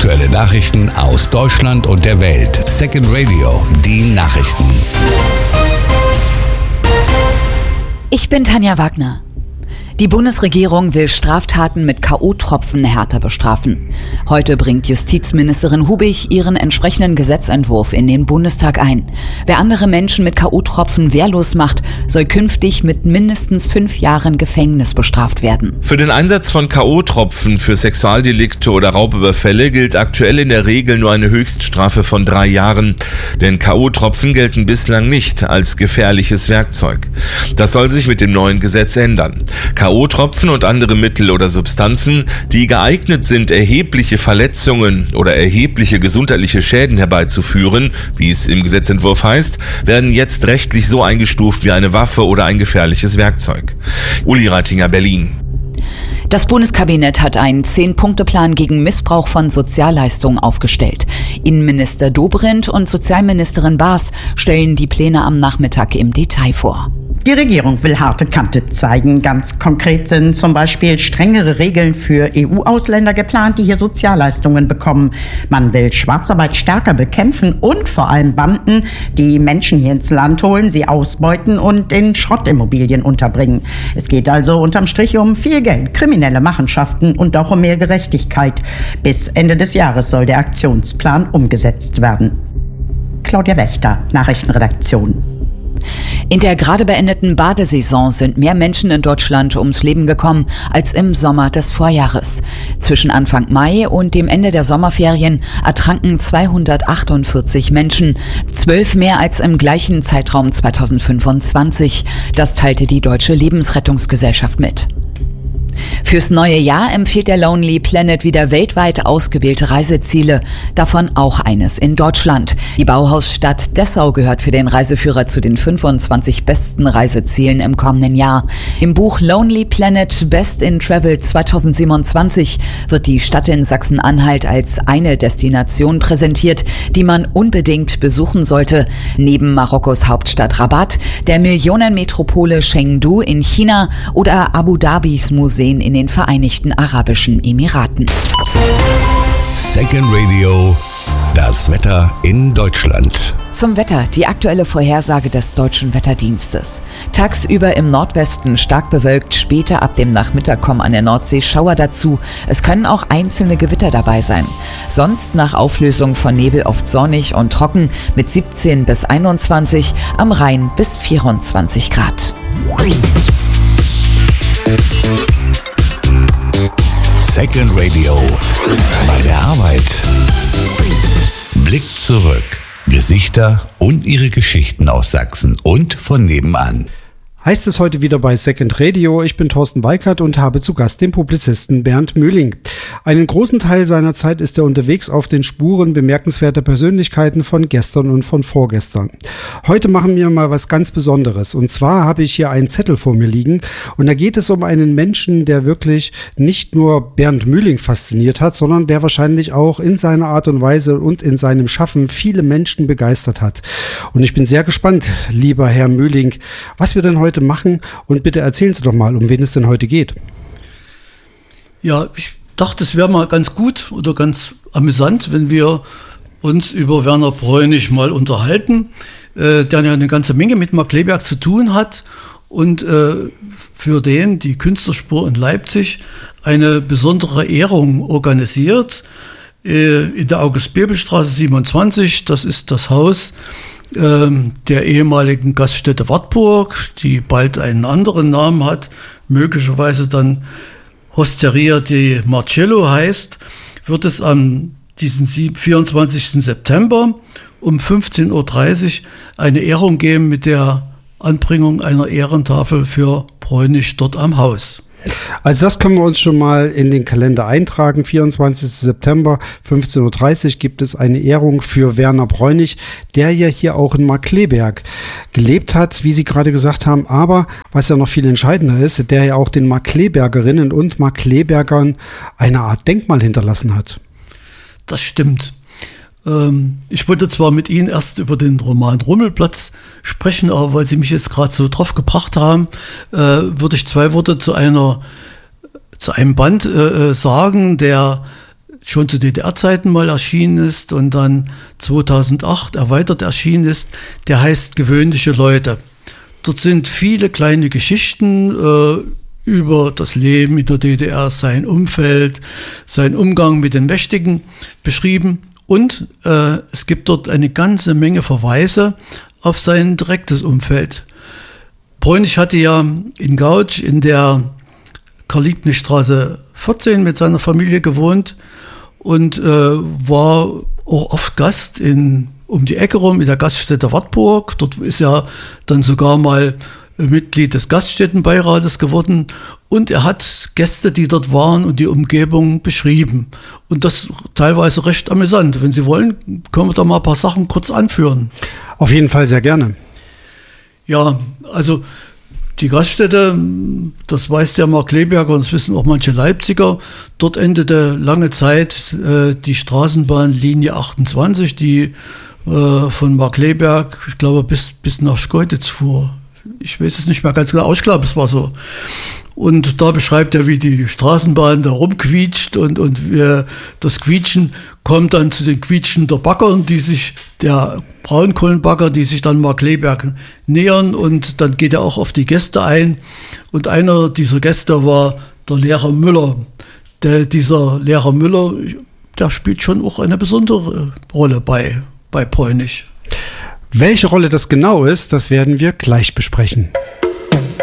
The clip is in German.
Aktuelle Nachrichten aus Deutschland und der Welt. Second Radio, die Nachrichten. Ich bin Tanja Wagner. Die Bundesregierung will Straftaten mit K.O.-Tropfen härter bestrafen. Heute bringt Justizministerin Hubig ihren entsprechenden Gesetzentwurf in den Bundestag ein. Wer andere Menschen mit K.O.-Tropfen wehrlos macht, soll künftig mit mindestens 5 Jahren Gefängnis bestraft werden. Für den Einsatz von K.O.-Tropfen für Sexualdelikte oder Raubüberfälle gilt aktuell in der Regel nur eine Höchststrafe von 3 Jahren. Denn K.O.-Tropfen gelten bislang nicht als gefährliches Werkzeug. Das soll sich mit dem neuen Gesetz ändern. K.O.-Tropfen und andere Mittel oder Substanzen, die geeignet sind, erhebliche Verletzungen oder erhebliche gesundheitliche Schäden herbeizuführen, wie es im Gesetzentwurf heißt, werden jetzt rechtlich so eingestuft wie eine Waffe oder ein gefährliches Werkzeug. Uli Reitinger, Berlin. Das Bundeskabinett hat einen 10-Punkte-Plan gegen Missbrauch von Sozialleistungen aufgestellt. Innenminister Dobrindt und Sozialministerin Baas stellen die Pläne am Nachmittag im Detail vor. Die Regierung will harte Kante zeigen. Ganz konkret sind zum Beispiel strengere Regeln für EU-Ausländer geplant, die hier Sozialleistungen bekommen. Man will Schwarzarbeit stärker bekämpfen und vor allem Banden, die Menschen hier ins Land holen, sie ausbeuten und in Schrottimmobilien unterbringen. Es geht also unterm Strich um viel Geld, kriminelle Machenschaften und auch um mehr Gerechtigkeit. Bis Ende des Jahres soll der Aktionsplan umgesetzt werden. Claudia Wächter, Nachrichtenredaktion. In der gerade beendeten Badesaison sind mehr Menschen in Deutschland ums Leben gekommen als im Sommer des Vorjahres. Zwischen Anfang Mai und dem Ende der Sommerferien ertranken 248 Menschen, 12 mehr als im gleichen Zeitraum 2025. Das teilte die Deutsche Lebensrettungsgesellschaft mit. Fürs neue Jahr empfiehlt der Lonely Planet wieder weltweit ausgewählte Reiseziele, davon auch eines in Deutschland. Die Bauhausstadt Dessau gehört für den Reiseführer zu den 25 besten Reisezielen im kommenden Jahr. Im Buch Lonely Planet Best in Travel 2027 wird die Stadt in Sachsen-Anhalt als eine Destination präsentiert, die man unbedingt besuchen sollte. Neben Marokkos Hauptstadt Rabat, der Millionenmetropole Chengdu in China oder Abu Dhabis Museen in den Vereinigten Arabischen Emiraten. Second Radio, das Wetter in Deutschland. Zum Wetter, die aktuelle Vorhersage des Deutschen Wetterdienstes. Tagsüber im Nordwesten stark bewölkt, später ab dem Nachmittag kommen an der Nordsee Schauer dazu. Es können auch einzelne Gewitter dabei sein. Sonst nach Auflösung von Nebel oft sonnig und trocken mit 17 bis 21, am Rhein bis 24 Grad. Second Radio, bei der Arbeit. Blick zurück. Gesichter und ihre Geschichten aus Sachsen und von nebenan. Heißt es heute wieder bei Second Radio. Ich bin Thorsten Weikert und habe zu Gast den Publizisten Bernd Mühling. Einen großen Teil seiner Zeit ist er unterwegs auf den Spuren bemerkenswerter Persönlichkeiten von gestern und von vorgestern. Heute machen wir mal was ganz Besonderes. Und zwar habe ich hier einen Zettel vor mir liegen. Und da geht es um einen Menschen, der wirklich nicht nur Bernd Mühling fasziniert hat, sondern der wahrscheinlich auch in seiner Art und Weise und in seinem Schaffen viele Menschen begeistert hat. Und ich bin sehr gespannt, lieber Herr Mühling, was wir denn heute machen, und bitte erzählen Sie doch mal, um wen es denn heute geht. Ja, ich dachte, es wäre mal ganz gut oder ganz amüsant, wenn wir uns über Werner Bräunig mal unterhalten, der ja eine ganze Menge mit Mark Kleberg zu tun hat und für den die Künstlerspur in Leipzig eine besondere Ehrung organisiert. In der August-Bebel-Straße 27, das ist das Haus der ehemaligen Gaststätte Wartburg, die bald einen anderen Namen hat, möglicherweise dann Hosteria di Marcello heißt, wird es am diesen 24. September um 15.30 Uhr eine Ehrung geben mit der Anbringung einer Ehrentafel für Bräunig dort am Haus. Also das können wir uns schon mal in den Kalender eintragen. 24. September, 15.30 Uhr gibt es eine Ehrung für Werner Bräunig, der ja hier auch in Markkleeberg gelebt hat, wie Sie gerade gesagt haben. Aber was ja noch viel entscheidender ist, der ja auch den Markkleebergerinnen und Markkleebergern eine Art Denkmal hinterlassen hat. Das stimmt. Ich wollte zwar mit Ihnen erst über den Roman Rummelplatz sprechen, aber weil Sie mich jetzt gerade so drauf gebracht haben, würde ich 2 Worte zu einem Band sagen, der schon zu DDR-Zeiten mal erschienen ist und dann 2008 erweitert erschienen ist. Der heißt Gewöhnliche Leute. Dort sind viele kleine Geschichten über das Leben in der DDR, sein Umfeld, sein Umgang mit den Mächtigen beschrieben. Und es gibt dort eine ganze Menge Verweise auf sein direktes Umfeld. Bräunig hatte ja in Gauch in der Karl-Liebknecht-Straße 14 mit seiner Familie gewohnt und war auch oft Gast um die Ecke rum in der Gaststätte Wartburg. Dort ist er dann sogar mal Mitglied des Gaststättenbeirates geworden und er hat Gäste, die dort waren und die Umgebung beschrieben. Und das teilweise recht amüsant. Wenn Sie wollen, können wir da mal ein paar Sachen kurz anführen. Auf jeden Fall sehr gerne. Ja, also die Gaststätte, das weiß der Mark Kleberger und das wissen auch manche Leipziger, dort endete lange Zeit die Straßenbahnlinie 28, die von Markkleeberg, ich glaube, bis nach Schkeuditz fuhr. Ich weiß es nicht mehr ganz genau, ich glaube, es war so. Und da beschreibt er, wie die Straßenbahn da rumquietscht und das Quietschen kommt dann zu den Quietschen der Bagger, der Braunkohlenbagger, die sich dann Markkleeberg nähern und dann geht er auch auf die Gäste ein. Und einer dieser Gäste war der Lehrer Müller. Dieser Lehrer Müller, der spielt schon auch eine besondere Rolle bei Bräunig. Welche Rolle das genau ist, das werden wir gleich besprechen.